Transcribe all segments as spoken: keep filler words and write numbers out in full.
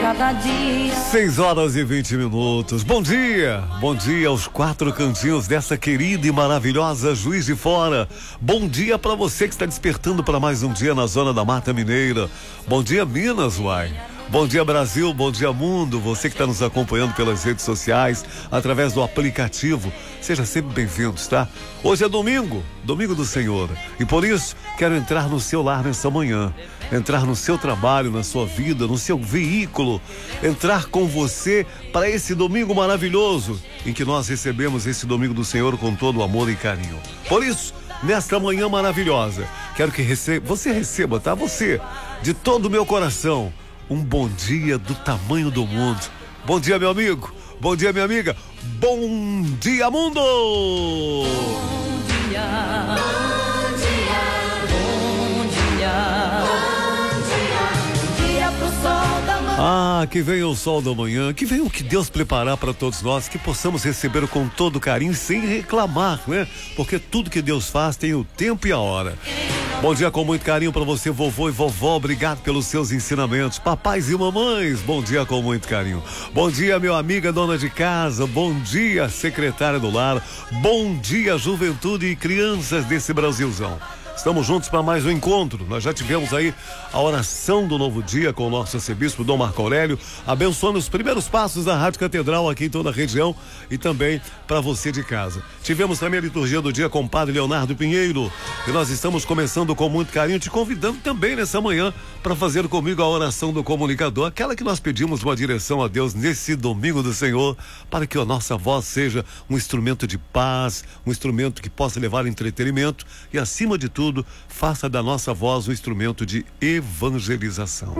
cada dia. seis horas e vinte minutos. Bom dia, bom dia aos quatro cantinhos dessa querida e maravilhosa Juiz de Fora. Bom dia para você que está despertando para mais um dia na Zona da Mata Mineira. Bom dia, Minas, uai. Bom dia, Brasil, bom dia, mundo. Você que está nos acompanhando pelas redes sociais, através do aplicativo, seja sempre bem-vindos, tá? Hoje é domingo, domingo do Senhor, e por isso quero entrar no seu lar nessa manhã, entrar no seu trabalho, na sua vida, no seu veículo, entrar com você para esse domingo maravilhoso, em que nós recebemos esse domingo do Senhor com todo o amor e carinho. Por isso, nesta manhã maravilhosa, quero que receba, você receba, tá? Você, de todo o meu coração, um bom dia do tamanho do mundo. Bom dia, meu amigo. Bom dia, minha amiga. Bom dia, mundo! Bom dia, bom dia, bom dia, bom dia, dia pro sol da manhã. Ah, que venha o sol da manhã, que venha o que Deus preparar para todos nós, que possamos receber com todo carinho, sem reclamar, né? Porque tudo que Deus faz tem o tempo e a hora. Bom dia com muito carinho para você, vovô e vovó, obrigado pelos seus ensinamentos. Papais e mamães, bom dia com muito carinho. Bom dia, meu amiga dona de casa, bom dia, secretária do lar, bom dia, juventude e crianças desse Brasilzão. Estamos juntos para mais um encontro. Nós já tivemos aí a oração do novo dia com o nosso arcebispo Dom Marco Aurélio, abençoando os primeiros passos da Rádio Catedral aqui em toda a região e também para você de casa. Tivemos também a liturgia do dia com o Padre Leonardo Pinheiro e nós estamos começando com muito carinho, te convidando também nessa manhã para fazer comigo a oração do comunicador, aquela que nós pedimos uma direção a Deus nesse domingo do Senhor, para que a nossa voz seja um instrumento de paz, um instrumento que possa levar entretenimento e, acima de tudo, faça da nossa voz um instrumento de evangelização.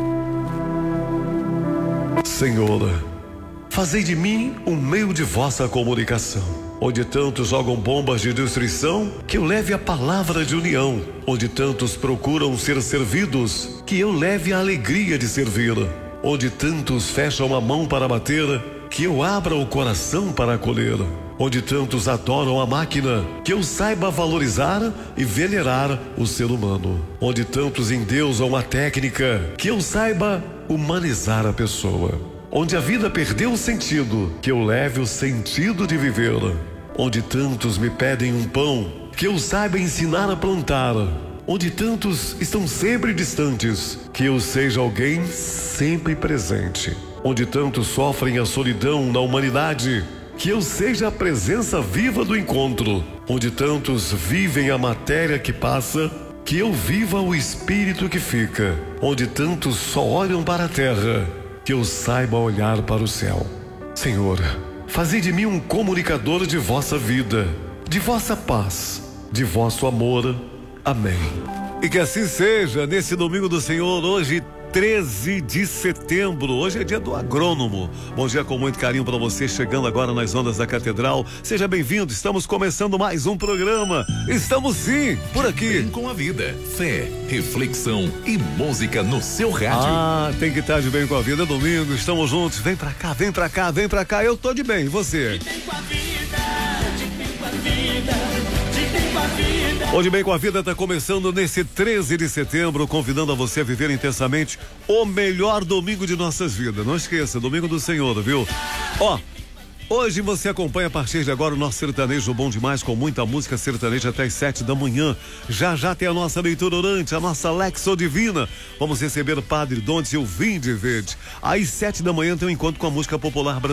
Senhor, fazei de mim um meio de vossa comunicação, onde tantos jogam bombas de destruição, que eu leve a palavra de união, onde tantos procuram ser servidos, que eu leve a alegria de servir, onde tantos fecham a mão para bater, que eu abra o coração para acolher, onde tantos adoram a máquina, que eu saiba valorizar e venerar o ser humano, onde tantos endeusam a técnica, que eu saiba humanizar a pessoa, onde a vida perdeu o sentido, que eu leve o sentido de viver, onde tantos me pedem um pão, que eu saiba ensinar a plantar, onde tantos estão sempre distantes, que eu seja alguém sempre presente, onde tantos sofrem a solidão na humanidade, que eu seja a presença viva do encontro, onde tantos vivem a matéria que passa, que eu viva o espírito que fica, onde tantos só olham para a terra, que eu saiba olhar para o céu. Senhor, fazei de mim um comunicador de vossa vida, de vossa paz, de vosso amor. Amém. E que assim seja nesse domingo do Senhor, hoje treze de setembro, hoje é dia do agrônomo. Bom dia com muito carinho para você, chegando agora nas ondas da Catedral. Seja bem-vindo, estamos começando mais um programa. Estamos sim, por aqui. Bem com a vida, fé, reflexão e música no seu rádio. Ah, tem que estar de bem com a vida, é domingo, estamos juntos. Vem pra cá, vem pra cá, vem pra cá, eu tô de bem, e você? De bem com a vida, de bem com a vida, de bem com a vida. Hoje Bem com a Vida está começando nesse treze de setembro, convidando a você a viver intensamente o melhor domingo de nossas vidas. Não esqueça, domingo do Senhor, viu? Ó, hoje você acompanha a partir de agora o nosso sertanejo bom demais, com muita música sertaneja até as sete da manhã. Já já tem a nossa leitura orante, a nossa Lexo Divina. Vamos receber o Padre Dondes e o Vinho de Verde. Às sete da manhã tem um encontro com a música popular brasileira.